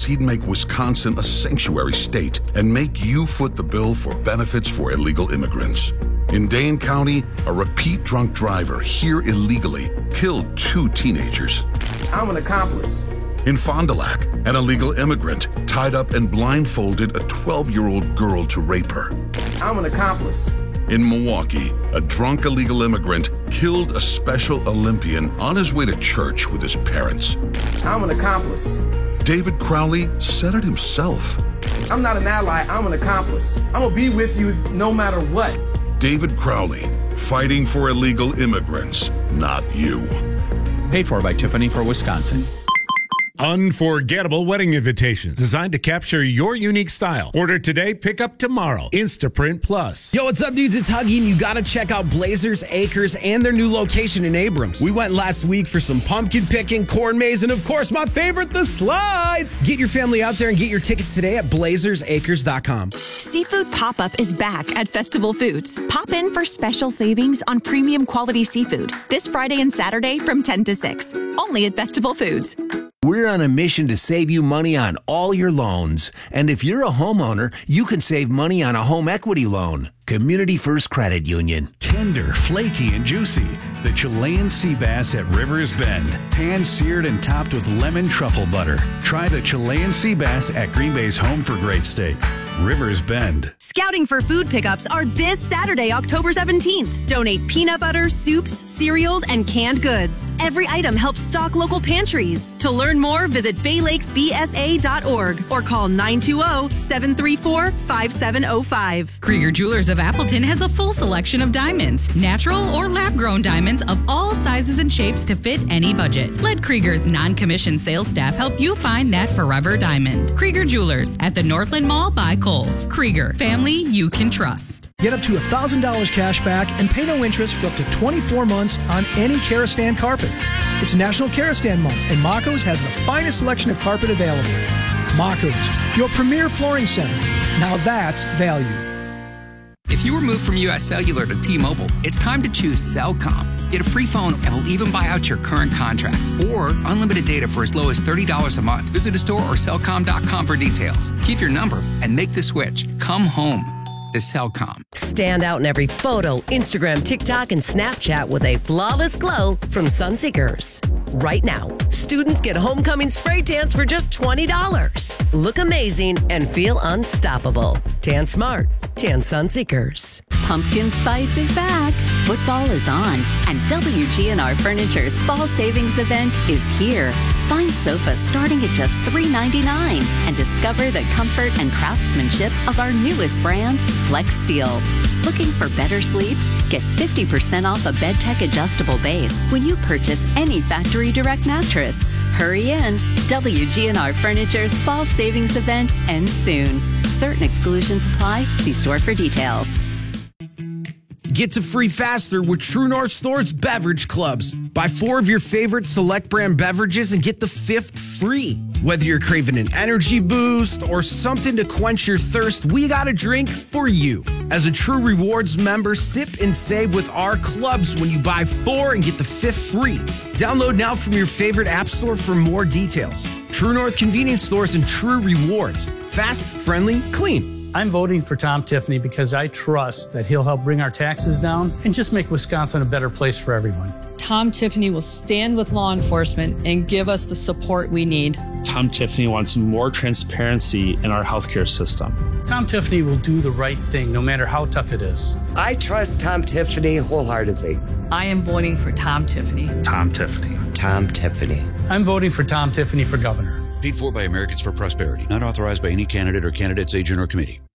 he'd make Wisconsin a sanctuary state and make you foot the bill for benefits for illegal immigrants. In Dane County, a repeat drunk driver here illegally killed 2 teenagers. I'm an accomplice. In Fond du Lac, an illegal immigrant tied up and blindfolded a 12-year-old girl to rape her. I'm an accomplice. In Milwaukee, a drunk illegal immigrant killed a Special Olympian on his way to church with his parents. I'm an accomplice. David Crowley said it himself. I'm not an ally, I'm an accomplice. I'm gonna be with you no matter what. David Crowley, fighting for illegal immigrants, not you. Paid for by Tiffany for Wisconsin. Unforgettable wedding invitations designed to capture your unique style. Order today, pick up tomorrow. Instaprint Plus. Yo, what's up, dudes? It's Huggy, and you gotta check out Blazers Acres and their new location in Abrams. We went last week for some pumpkin picking, corn maze, and of course, my favorite, the slides. Get your family out there and get your tickets today at blazersacres.com. Seafood Pop-Up is back at Festival Foods. Pop in for special savings on premium quality seafood this Friday and Saturday from 10 to 6. Only at Festival Foods. We're on a mission to save you money on all your loans. And if you're a homeowner, you can save money on a home equity loan. Community First Credit Union. Tender, flaky, and juicy. The Chilean sea bass at Rivers Bend. Pan-seared and topped with lemon truffle butter. Try the Chilean sea bass at Green Bay's Home for Great Steak. Rivers Bend. Scouting for food pickups are this Saturday, October 17th. Donate peanut butter, soups, cereals, and canned goods. Every item helps stock local pantries. To learn more, visit baylakesbsa.org or call 920-734-5705. Krieger Jewelers of Appleton has a full selection of diamonds, natural or lab-grown diamonds of all sizes and shapes to fit any budget. Let Krieger's non-commissioned sales staff help you find that forever diamond. Krieger Jewelers at the Northland Mall by Kohl's. Krieger, family you can trust. Get up to $1,000 cash back and pay no interest for up to 24 months on any Karastan carpet. It's National Karastan Month, and Mako's has the finest selection of carpet available. Mako's, your premier flooring center. Now that's value. If you were moved from U.S. Cellular to T-Mobile, it's time to choose Cellcom. Get a free phone and we'll even buy out your current contract. Or unlimited data for as low as $30 a month. Visit a store or Cellcom.com for details. Keep your number and make the switch. Come home to Cellcom. Stand out in every photo, Instagram, TikTok, and Snapchat with a flawless glow from Sunseekers. Right now, students get homecoming spray tans for just $20. Look amazing and feel unstoppable. Tan smart. Tan Sunseekers. Pumpkin spice is back. Football is on. And WGNR Furniture's fall savings event is here. Find sofas starting at just $3.99 and discover the comfort and craftsmanship of our newest brand, Flex Steel. Looking for better sleep? Get 50% off a BedTech adjustable base when you purchase any factory direct mattress. Hurry in. WGNR Furniture's fall savings event ends soon. Certain exclusions apply. See store for details. Get to free faster with True North Store's Beverage Clubs. Buy 4 of your favorite select brand beverages and get the 5th free. Whether you're craving an energy boost or something to quench your thirst, we got a drink for you. As a True Rewards member, sip and save with our clubs when you buy 4 and get the 5th free. Download now from your favorite app store for more details. True North Convenience Stores and True Rewards. Fast, friendly, clean. I'm voting for Tom Tiffany because I trust that he'll help bring our taxes down and just make Wisconsin a better place for everyone. Tom Tiffany will stand with law enforcement and give us the support we need. Tom Tiffany wants more transparency in our healthcare system. Tom Tiffany will do the right thing no matter how tough it is. I trust Tom Tiffany wholeheartedly. I am voting for Tom Tiffany. Tom Tiffany. Tom Tiffany. I'm voting for Tom Tiffany for governor. Paid for by Americans for Prosperity. Not authorized by any candidate or candidate's agent or committee.